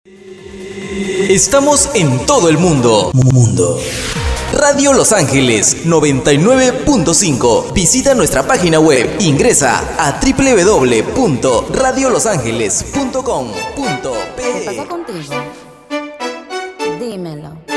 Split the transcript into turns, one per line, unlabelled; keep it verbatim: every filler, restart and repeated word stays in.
Estamos en todo el mundo. Mundo. Radio Los Ángeles noventa y nueve punto cinco. Visita nuestra página web. Ingresa a doble u doble u doble u punto radio los ángeles punto com punto pe.
¿Qué pasa contigo? Dímelo.